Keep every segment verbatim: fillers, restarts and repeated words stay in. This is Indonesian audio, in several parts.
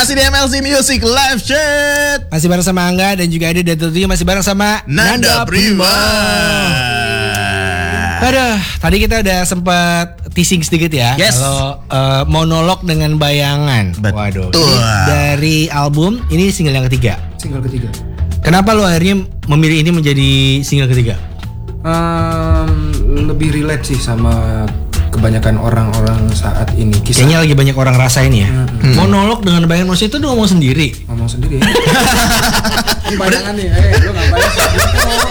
Masih di M L C Music Live Chat. Masih bareng sama Angga dan juga ada dan tentunya masih bareng sama Nanda, Nanda Prima. Aduh, tadi kita udah sempat teasing sedikit ya. Yes. Kalau uh, monolog dengan bayangan. Betul. Waduh. Ini dari album, ini single yang ketiga. Single ketiga. Kenapa lo akhirnya memilih ini menjadi single ketiga? Um, lebih relate sih sama kebanyakan orang-orang saat ini. Kisah. Kayaknya lagi banyak orang rasain ya. Hmm. Monolog dengan bayangan, maksudnya itu udah ngomong sendiri. Ngomong sendiri ya. Ini bayangan nih, eh lu ngapain sendiri?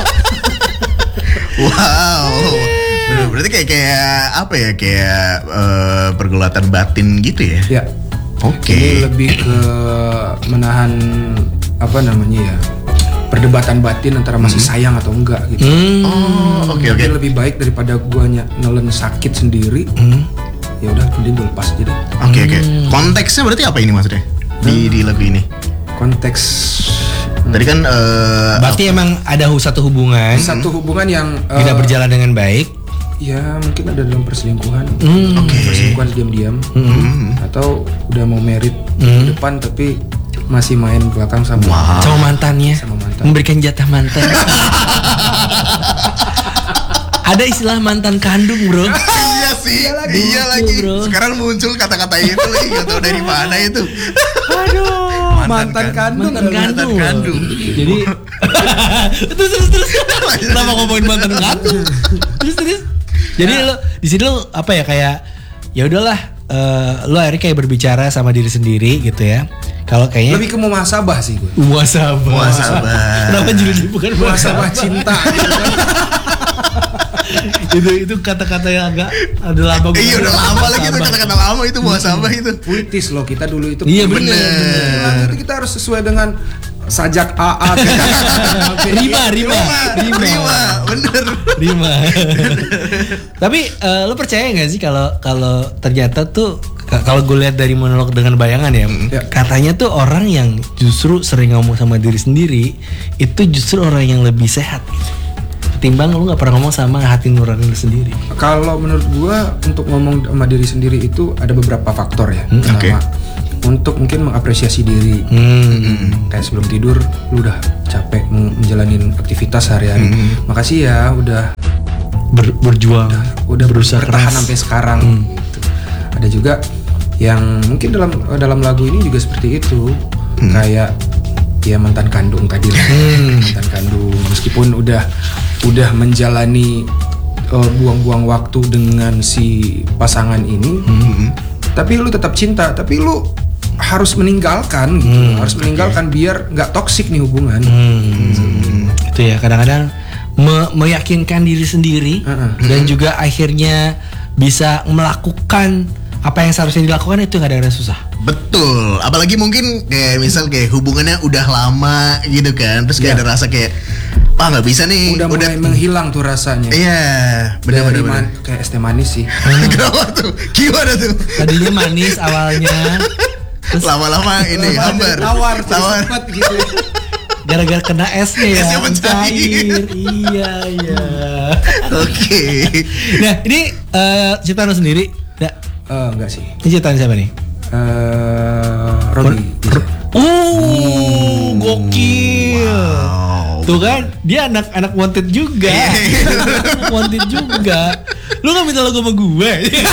Wow. Berarti kayak kayak apa ya, kayak uh, pergulatan batin gitu ya? Ya. Oke. Okay. Ini lebih ke menahan apa namanya ya? Perdebatan batin antara masih hmm. sayang atau enggak gitu. Hmm. Oh, oke okay, oke. Okay. Lebih baik daripada gua nelen sakit sendiri. Hmm. Ya udah, mending gue lepas aja deh. Oke okay, oke. Okay. Konteksnya berarti apa ini maksudnya? Di hmm. di lagu ini? Konteks hmm. tadi kan uh, berarti apa? Emang ada satu hubungan. Satu hubungan yang uh, tidak berjalan dengan baik. Ya mungkin ada dalam perselingkuhan. Hmm. Oke. Okay. Perselingkuhan diam-diam. Hmm. Atau udah mau merit hmm. ke depan tapi masih main belakang sama wow. sama mantannya, sama mantan. Memberikan jatah mantan. Ada istilah mantan kandung, bro. Iya sih, dia lagi, dia lagi. Bro. Sekarang muncul kata-kata itu lagi, nggak tahu dari mana itu. Aduh, mantan, mantan kandung, mantan kandung. Mantan kandung. Jadi terus terus terus. Kenapa ngomongin mantan kandung? Terus terus. Jadi lo di sini lo apa ya, kayak ya udahlah, uh, lo akhirnya kayak berbicara sama diri sendiri gitu ya. Kalau kayaknya lebih ke muhasabah sih gue. Muhasabah. Muhasabah. Kenapa judulnya bukan muhasabah cinta? itu itu kata-kata yang agak ada lama. Iya udah lama lagi itu kata-kata lama itu muhasabah itu. Puitis loh kita dulu itu. Iya benar. Nanti kita harus sesuai dengan sajak A A. Rima, Rima, Rima, Rima, bener. Rima. Tapi uh, lo percaya nggak sih kalau kalau ternyata tuh kalau gue lihat dari monolog dengan bayangan ya, ya, katanya tuh orang yang justru sering ngomong sama diri sendiri itu justru orang yang lebih sehat gitu. Ketimbang lu nggak pernah ngomong sama hati nurani lu sendiri. Kalau menurut gue untuk ngomong sama diri sendiri itu ada beberapa faktor ya. Hmm, Pertama, okay. untuk mungkin mengapresiasi diri. Hmm. Kayak sebelum tidur lu udah capek menjalani aktivitas sehari-hari. Hmm. Makasih ya udah Ber, berjuang, udah, udah berusaha bertahan keras sampai sekarang. Hmm. Gitu. Ada juga yang mungkin dalam dalam lagu ini juga seperti itu. Hmm. Kayak ya mantan kandung tadi lah. Hmm. Mantan kandung meskipun udah udah menjalani uh, buang-buang waktu dengan si pasangan ini, hmm. tapi lu tetap cinta, tapi lu harus meninggalkan gitu, hmm. harus meninggalkan okay. biar nggak toksik nih hubungan. Hmm. Hmm. Itu ya kadang-kadang me- meyakinkan diri sendiri uh-uh. dan juga akhirnya bisa melakukan apa yang seharusnya dilakukan itu kadang-kadang susah. Betul, apalagi mungkin kayak misal kayak hubungannya udah lama gitu kan, terus kayak yeah. ada rasa kayak ah nggak bisa nih, udah, udah mulai menghilang tuh rasanya. Iya, benar-benar man, kayak es teh manis sih. Kenapa tuh? Gimana tuh? Tadinya manis awalnya, terus lama-lama ini hambar, tawar, tawar gitu. Gara-gara kena esnya ya, esnya mencair. Iya iya. Oke. Okay. Nah ini uh, ciptaan lo sendiri? Nggak? Uh, enggak sih. Ini ciptaan siapa nih? Uh, Robi. Oh, uh, gokil. Wow. Tuh kan, dia anak-anak wanted juga. Wanted juga. Lu gak minta lagu sama gue?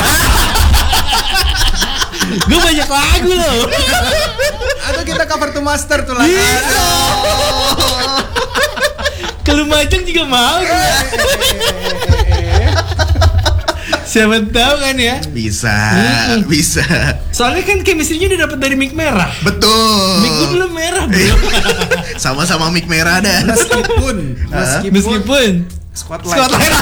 Gue banyak lagu loh. Atau kita cover to master tuh lagu. Bisa. Kalau Majang juga mau gue. Siapa tahu kan ya? Bisa, hmm. bisa. Soalnya kan chemistry-nya udah dapet dari mic merah. Betul. Mic gue belum merah bro. Sama-sama mic merah dah. Meskipun, meskipun, meskipun Squad Squad Light.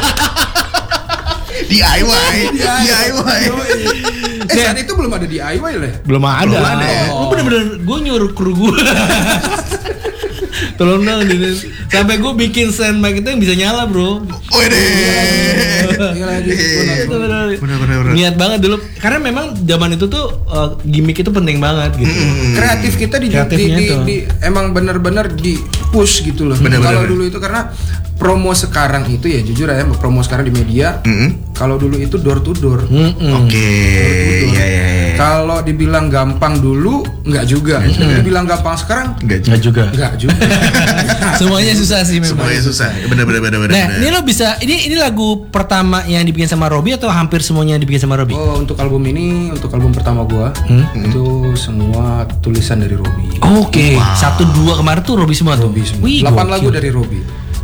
D I Y, D I Y. Eh saat itu belum ada D I Y lah. Belum ada. Belum ada. Oh. Bener-bener gue nyuruh kru gue. Tolong dong, sampai gue bikin stand mic itu yang bisa nyala bro. Oh deh. Bener-bener. Niat banget dulu, karena memang zaman itu tuh uh, gimmick itu penting banget gitu. Hmm. Kreatif kita di, di, di, di emang bener-bener di push gitu loh. Kalau dulu itu karena promo sekarang itu ya jujur aja promo sekarang di media. Mm-hmm. Kalau dulu itu door to door. Mm-hmm. Oke. Okay. Iya iya iya. Kalau dibilang gampang dulu nggak juga. Hmm. Dibilang gampang sekarang Nggak juga. nggak juga. Semuanya susah sih memang. Semuanya susah. Bener bener bener bener. Nah, ini lo bisa ini ini lagu pertama yang dibikin sama Robby atau hampir semuanya yang dibikin sama Robby? Oh, untuk album ini, untuk album pertama gua, Hmm? itu semua tulisan dari Robby. Oke, satu dua kemarin tuh Robby semua tuh. Robby semua. Wih, delapan gokil. lagu dari Robby.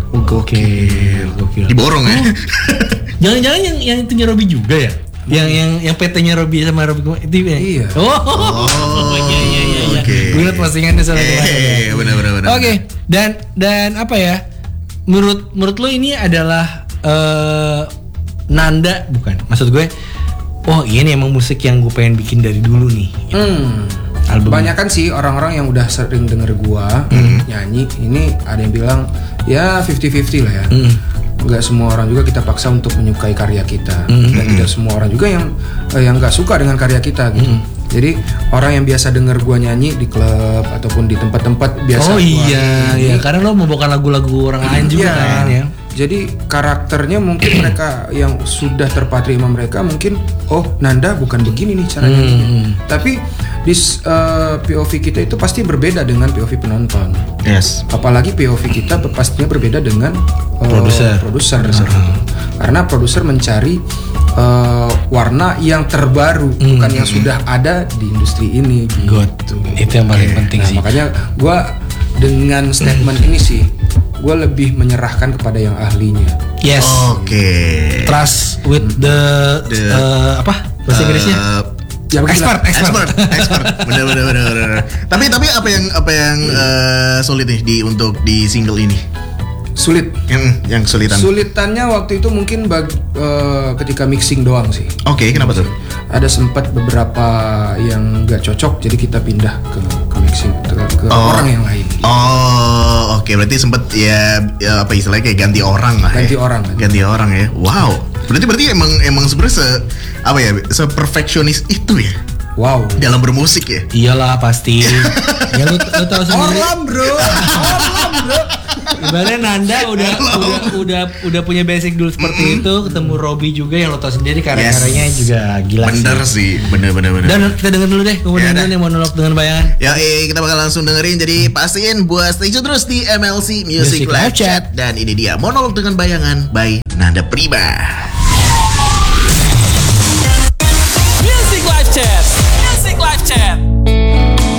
Gokil, gokil. Diborong ya. Jangan-jangan yang yang itunya Robby juga ya? Yang yang yang P T-nya Robby sama Robby kemarin, itu ya? Iya. Oh, oh iya iya iya. iya. Oke. Gue liat postingannya soalnya kemarin. Eh, bener bener bener. Oke, dan dan apa ya? Menurut menurut lo ini adalah eh, nanda bukan? Maksud gue, oh ini emang musik yang gue pengen bikin dari dulu nih. Hmm. Album. Banyak kan sih orang-orang yang udah sering denger gua nyanyi, ini ada yang bilang ya fifty fifty lah ya. Hmm. Nggak semua orang juga kita paksa untuk menyukai karya kita, dan tidak semua orang juga yang eh, yang nggak suka dengan karya kita gitu. Jadi orang yang biasa denger gua nyanyi di klub ataupun di tempat-tempat biasa. Oh gua iya, nyanyi, iya karena lo membawakan lagu-lagu orang lain juga Iya. kan ya. Jadi karakternya mungkin mereka yang sudah terpatri sama mereka mungkin oh Nanda bukan begini nih cara nyanyinya. Tapi di uh, P O V kita itu pasti berbeda dengan P O V penonton. Yes. Apalagi P O V kita pastinya berbeda dengan uh, Produser. produser. Karena produser mencari uh, warna yang terbaru, bukan yang sudah ada di industri ini gitu. Itu yang paling penting Nah, sih. makanya gue dengan statement ini sih, gue lebih menyerahkan kepada yang ahlinya. Yes. Oke. Trust with the, The- uh, apa bahasa Inggrisnya? Eh, Ya, expert, expert. expert, expert. Bener bener bener bener. Tapi tapi apa yang apa yang eh, sulit nih di untuk di single ini? Sulit. Yang yang kesulitan. Sulitannya waktu itu mungkin bag, eh, ketika mixing doang sih. Oke, kenapa tuh? Ada sempat beberapa yang gak cocok, jadi kita pindah ke ke mixing ke, ke Oh. orang yang lain. Oh, oke berarti sempet ya, ya apa istilahnya kayak ganti orang lah. Ganti ya. orang. Ganti orang ya. Wow. Berarti berarti emang emang sebenarnya se apa ya se perfeksionis itu ya Wow. dalam bermusik ya. Iyalah pasti. Ya lu, lu tahu sendiri. Orlam bro, Orlam bro. Ibaratnya Nanda udah udah udah udah punya basic dulu seperti itu, ketemu Robby juga yang lo tau sendiri karya-karyanya Yes. juga gila Bener sih. sih, bener bener bener. Dan kita denger dulu deh, kemudian Ya, dulu nih monolog dengan bayangan. Ya, eh, kita bakal langsung dengerin. Jadi pastiin buat stay tune terus di M L C Music Music Live Live Chat. Chat. Dan ini dia monolog dengan bayangan by Nanda Prima.